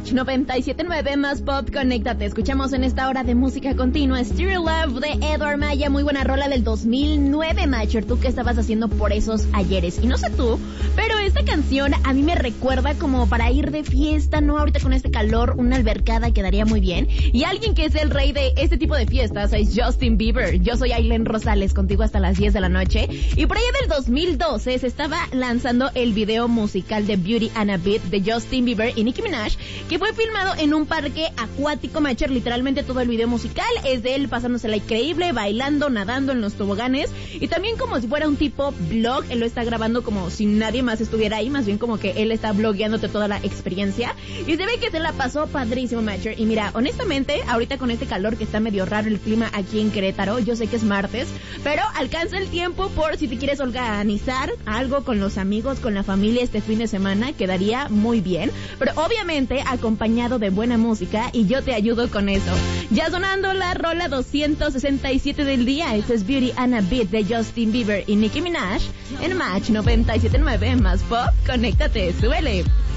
Match 97.9 más pop, conéctate. Escuchamos en esta hora de música continua Still Love de Edward Maya, muy buena rola del 2009, Matcher. ¿Tú qué estabas haciendo por esos ayeres? Y no sé tú, pero esta canción a mí me recuerda como para ir de fiesta, ¿no? Ahorita con este calor, una albercada quedaría muy bien. Y alguien que es el rey de este tipo de fiestas es Justin Bieber. Yo soy Aileen Rosales, contigo hasta las 10 de la noche. Y por ahí del 2012 se estaba lanzando el video musical de Beauty and a Beat de Justin Bieber y Nicki Minaj, que fue filmado en un parque acuático, Matcher. Literalmente todo el video musical es de él pasándosela increíble, bailando, nadando en los toboganes, y también como si fuera un tipo vlog. Él lo está grabando como si nadie más estuviera ahí, más bien como que él está blogueándote toda la experiencia, y se ve que se la pasó padrísimo, Matcher. Y mira, honestamente, ahorita con este calor que está medio raro el clima aquí en Querétaro, yo sé que es martes, pero alcanza el tiempo por si te quieres organizar algo con los amigos, con la familia este fin de semana, quedaría muy bien, pero obviamente acompañado de buena música, y yo te ayudo con eso. Ya sonando la rola 267 del día, este es Beauty and a Beat de Justin Bieber y Nicki Minaj en Match 97.9 más pop, conéctate, súbele.